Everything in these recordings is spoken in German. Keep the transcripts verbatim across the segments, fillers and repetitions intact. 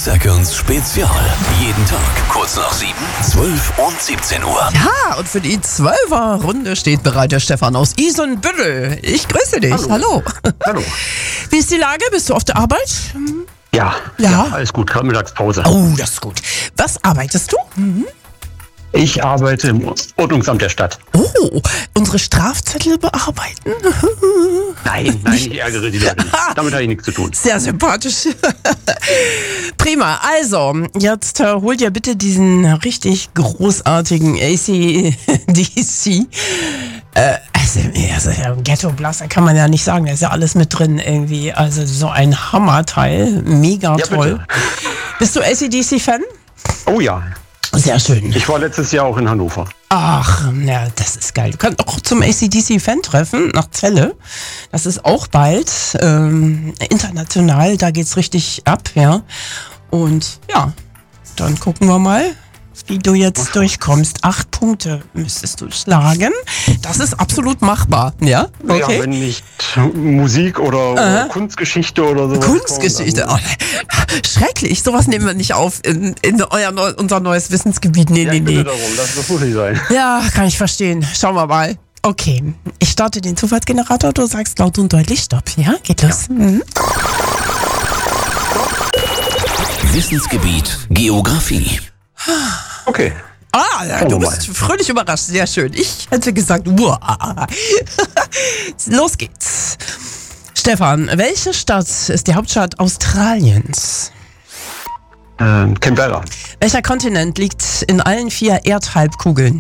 Seconds Spezial. Jeden Tag kurz nach sieben, zwölf und siebzehn Uhr. Ja, und für die Zwölfer-Runde steht bereit der Stefan aus Isenbüttel. Ich grüße dich. Hallo. Hallo. Hallo. Wie ist die Lage? Bist du auf der Arbeit? Ja, Ja. ja, alles gut, gerade Mittagspause. Oh, das ist gut. Was arbeitest du? Mhm. Ich arbeite im Ordnungsamt der Stadt. Oh, unsere Strafzettel bearbeiten? Nein, nein, ich ärgere die Leute nicht. Damit habe ich nichts zu tun. Sehr sympathisch. Prima. Also, jetzt äh, hol dir bitte diesen richtig großartigen A C D C. Äh, also, also ja, Ghetto Blaster kann man ja nicht sagen. Da ist ja alles mit drin irgendwie. Also so ein Hammerteil. Mega Ja, toll. bitte. Bist du A C D C-Fan? Oh ja, Sehr schön. ich war letztes Jahr auch in Hannover. Ach, ja, das ist geil. Du kannst auch zum A C D C-Fan-Treffen nach Celle. Das ist auch bald ähm, international. Da geht's richtig ab, ja. Und ja, dann gucken wir mal, wie du jetzt durchkommst. Acht Punkte müsstest du schlagen. Das ist absolut machbar, ja? Okay. Ja, wenn nicht Musik oder, oder Kunstgeschichte oder sowas. Kunstgeschichte. kommt, Oh, schrecklich, sowas nehmen wir nicht auf in, in euer, neu- unser neues Wissensgebiet. Nee, Ja, nee, ich bitte nee. darum, das, das muss nicht sein. Ja, kann ich verstehen. Schauen wir mal. Okay, ich starte den Zufallsgenerator. Du sagst laut und deutlich Stopp. Ja, geht los. Mhm. Wissensgebiet Geografie. Okay. Ah, ja, Schauen du wir bist fröhlich überrascht. Sehr schön. Ich hätte gesagt, wow. Los geht's. Stefan, welche Stadt ist die Hauptstadt Australiens? Ähm, Canberra. Welcher Kontinent liegt in allen vier Erdhalbkugeln?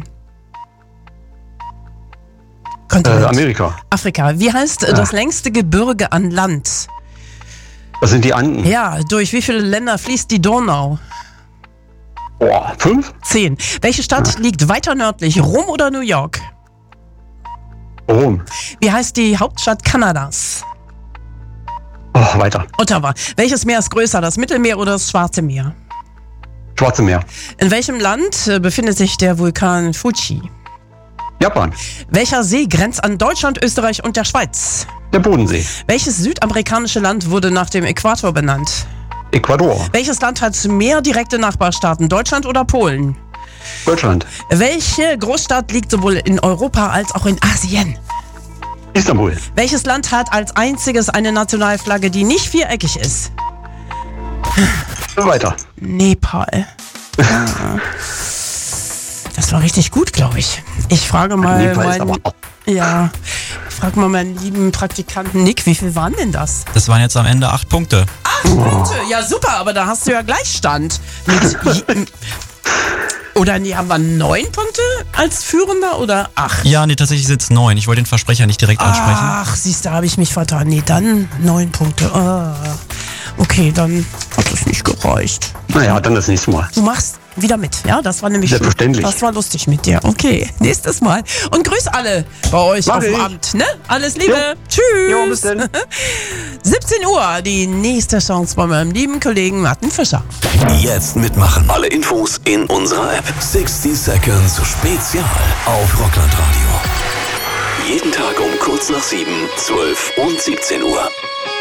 Äh, Kontinent. Amerika. Afrika. Wie heißt äh, das längste Gebirge an Land? Das sind die Anden. Ja, durch wie viele Länder fließt die Donau? Boah, fünf? Zehn. Welche Stadt liegt weiter nördlich, Rom oder New York? Rom. Wie heißt die Hauptstadt Kanadas? Oh, weiter. Ottawa. Welches Meer ist größer, das Mittelmeer oder das Schwarze Meer? Schwarze Meer. In welchem Land äh, befindet sich der Vulkan Fuji? Japan. Welcher See grenzt an Deutschland, Österreich und der Schweiz? Der Bodensee. Welches südamerikanische Land wurde nach dem Äquator benannt? Ecuador. Welches Land hat mehr direkte Nachbarstaaten, Deutschland oder Polen? Deutschland. Welche Großstadt liegt sowohl in Europa als auch in Asien? Istanbul. Welches Land hat als einziges eine Nationalflagge, die nicht viereckig ist? Weiter. Nepal. Ja. Das war richtig gut, glaube ich. Ich frage mal Nepal ist meinen, aber auch- ja, ich frage mal meinen lieben Praktikanten Nick, wie viel waren denn das? Das waren jetzt am Ende acht Punkte. Acht Punkte, ja super, aber da hast du ja Gleichstand. Mit je- oder nee, haben wir neun Punkte als Führender oder acht? Ja, nee, tatsächlich sind es neun. Ich wollte den Versprecher nicht direkt ansprechen. Ach, siehst du, habe ich mich vertan. Nee, dann neun Punkte. Ah. Okay, dann hat es nicht gereicht. Naja, dann das nächste Mal. Du machst wieder mit, ja? Das war nämlich Selbstverständlich. Das war lustig mit dir. Okay, nächstes Mal. Und grüß alle bei euch Mach auf dem ich. Amt, ne? Alles Liebe. Jo. Tschüss. Jo, bis denn. siebzehn Uhr, die nächste Chance bei meinem lieben Kollegen Martin Fischer. Jetzt mitmachen. Alle Infos in unserer App. sechzig Seconds Spezial auf Rockland Radio. Jeden Tag um kurz nach sieben, zwölf und siebzehn Uhr.